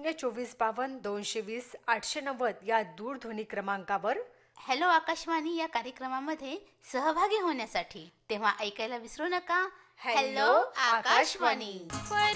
0245220 या दूरध्वनी क्रमांकावर हॅलो आकाशवाणी या कार्यक्रमामध्ये सहभागी होण्यासाठी तेव्हा ऐकायला विसरू नका. हॅलो आकाशवाणी.